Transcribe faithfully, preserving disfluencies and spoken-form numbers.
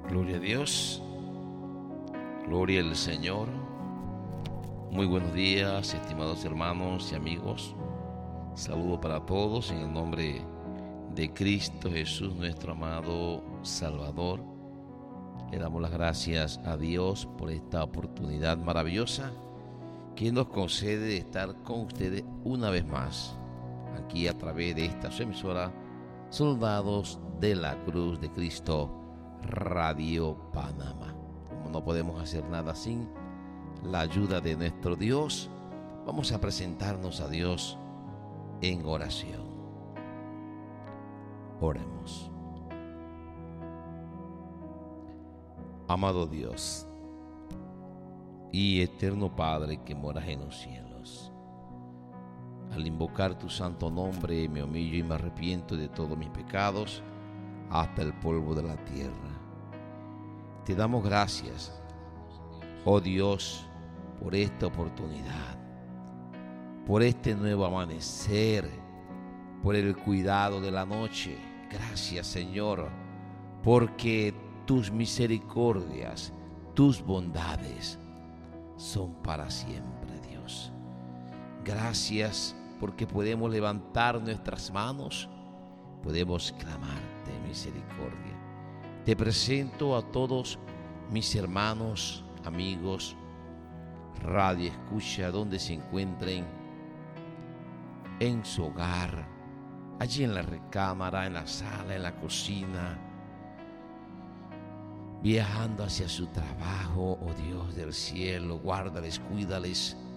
Gloria a Dios, gloria al Señor. Muy buenos días, estimados hermanos y amigos. Saludo para todos en el nombre de Cristo Jesús, nuestro amado Salvador. Le damos las gracias a Dios por esta oportunidad maravillosa que nos concede de estar con ustedes una vez más, aquí a través de esta su emisora, Soldados de la Cruz de Cristo, Radio Panamá. Como no podemos hacer nada sin la ayuda de nuestro Dios, vamos a presentarnos a Dios en oración. Oremos. Amado Dios y eterno Padre que moras en los cielos, al invocar tu santo nombre me humillo y me arrepiento de todos mis pecados hasta el polvo de la tierra. Te damos gracias, oh Dios, por esta oportunidad, por este nuevo amanecer, por el cuidado de la noche. Gracias, Señor, porque tus misericordias, tus bondades son para siempre, Dios. Gracias porque podemos levantar nuestras manos, podemos clamarte misericordia. Te presento a todos mis hermanos, amigos, radio escucha, donde se encuentren, en su hogar, allí en la recámara, en la sala, en la cocina, viajando hacia su trabajo. Oh Dios del cielo, guárdales, cuídales,